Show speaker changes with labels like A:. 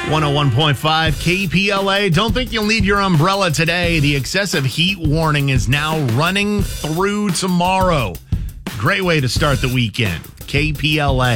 A: 101.5 KPLA. Don't think you'll need your umbrella today. The excessive heat warning is now running through tomorrow. Great way to start the weekend. KPLA.